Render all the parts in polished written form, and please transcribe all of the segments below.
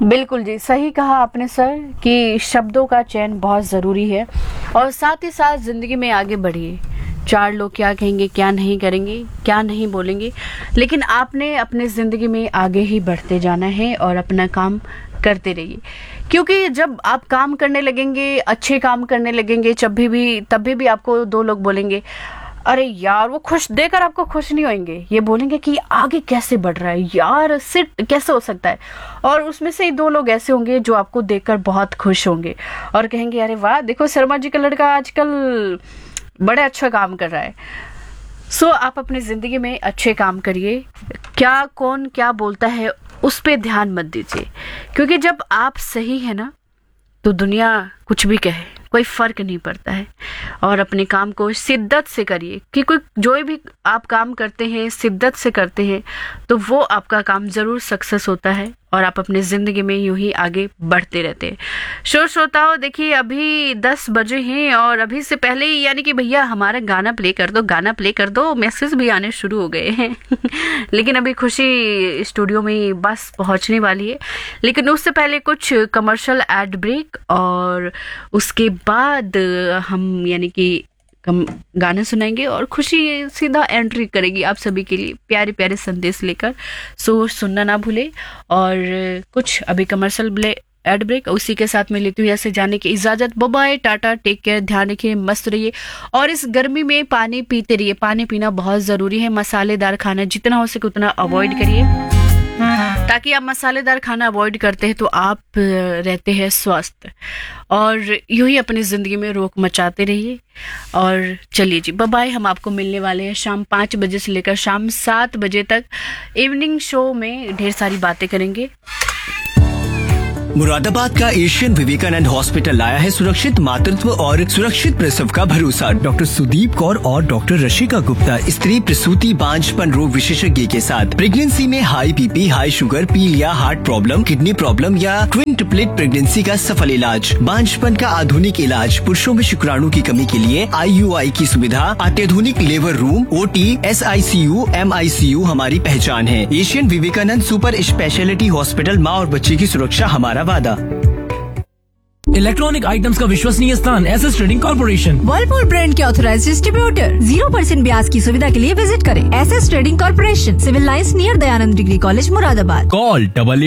बिल्कुल जी, सही कहा आपने सर कि शब्दों का चयन बहुत ज़रूरी है और साथ ही साथ ज़िंदगी में आगे बढ़िए। चार लोग क्या कहेंगे, क्या नहीं करेंगे, क्या नहीं बोलेंगे, लेकिन आपने अपने ज़िंदगी में आगे ही बढ़ते जाना है और अपना काम करते रहिए। क्योंकि जब आप काम करने लगेंगे, अच्छे काम करने लगेंगे, तभी भी आपको दो लोग बोलेंगे, अरे यार वो खुश देकर आपको खुश नहीं होंगे, ये बोलेंगे कि आगे कैसे बढ़ रहा है यार, सिट कैसे हो सकता है। और उसमें से ही दो लोग ऐसे होंगे जो आपको देखकर बहुत खुश होंगे और कहेंगे अरे वाह, देखो शर्मा जी का लड़का आजकल बड़ा अच्छा काम कर रहा है। सो आप अपनी जिंदगी में अच्छे काम करिए। क्या कौन क्या बोलता है उस पे ध्यान मत दीजिए, क्योंकि जब आप सही है ना तो दुनिया कुछ भी कहे कोई फर्क नहीं पड़ता है। और अपने काम को शिद्दत से करिए कि कोई जो भी आप काम करते हैं शिद्दत से करते हैं तो वो आपका काम ज़रूर सक्सेस होता है और आप अपने ज़िंदगी में यूं ही आगे बढ़ते रहते हैं। श्रोताओं देखिए अभी 10 बजे हैं और अभी से पहले ही यानी कि भैया हमारा गाना प्ले कर दो, मैसेज भी आने शुरू हो गए हैं लेकिन अभी खुशी स्टूडियो में बस पहुंचने वाली है, लेकिन उससे पहले कुछ कमर्शियल एड ब्रेक और उसके बाद हम यानी कि गाने सुनाएंगे और खुशी सीधा एंट्री करेगी आप सभी के लिए प्यारे प्यारे संदेश लेकर। सो सुनना ना भूले और कुछ अभी कमर्शियल एड ब्रेक उसी के साथ में लेती हूँ ऐसे जाने की इजाजत। Bye bye, Tata, take care, ध्यान रखिए, मस्त रहिए और इस गर्मी में पानी पीते रहिए। पानी पीना बहुत जरूरी है। मसालेदार खाना जितना हो सके उतना अवॉइड करिए, ताकि आप मसालेदार खाना अवॉइड करते हैं तो आप रहते हैं स्वस्थ और यूं ही अपनी ज़िंदगी में रोक मचाते रहिए। और चलिए जी बाय बाय, हम आपको मिलने वाले हैं शाम 5 बजे से लेकर शाम 7 बजे तक। इवनिंग शो में ढेर सारी बातें करेंगे। मुरादाबाद का एशियन विवेकानंद हॉस्पिटल लाया है सुरक्षित मातृत्व और सुरक्षित प्रसव का भरोसा। डॉक्टर सुदीप कौर और डॉक्टर रशिका गुप्ता स्त्री प्रसूति बांझपन रोग विशेषज्ञ के साथ प्रेगनेंसी में हाई बीपी, हाई शुगर, पील या हार्ट प्रॉब्लम, किडनी प्रॉब्लम या ट्विन ट्रिपलेट प्रेगनेंसी का सफल इलाज, बांझपन का आधुनिक इलाज, पुरुषों में शुक्राणु की कमी के लिए IUI की सुविधा, अत्याधुनिक labour room, OT, SICU, MICU हमारी पहचान है। Asian Vivekananda super speciality hospital, माँ और बच्चे की सुरक्षा हमारा वादा। इलेक्ट्रॉनिक आइटम्स का विश्वसनीय स्थान SS trading corporation, Whirlpool brand के ऑथराइज्ड डिस्ट्रीब्यूटर। 0% ब्याज की सुविधा के लिए विजिट करें SS trading corporation, civil lines near Dayanand degree college, Moradabad. Call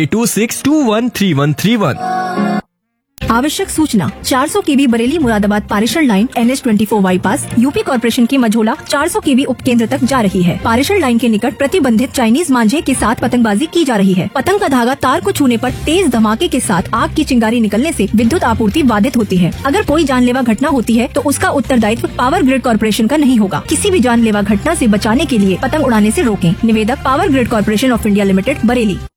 8826213131। आवश्यक सूचना 400 kV बरेली मुरादाबाद पारेषण line NH24 bypass UP corporation की मझोला 400 kV उपकेंद्र तक जा रही है। पारेषण लाइन के निकट प्रतिबंधित चाइनीज मांझे के साथ पतंगबाजी की जा रही है। पतंग का धागा तार को छूने पर तेज धमाके के साथ आग की चिंगारी निकलने से विद्युत आपूर्ति बाधित होती है। अगर कोई जानलेवा घटना होती है तो उसका उत्तरदायित्व पावर ग्रिड कॉर्पोरेशन का नहीं होगा। किसी भी जानलेवा घटना से बचाने के लिए पतंग उड़ाने से रोकें। निवेदक power grid corporation of India limited, Bareilly.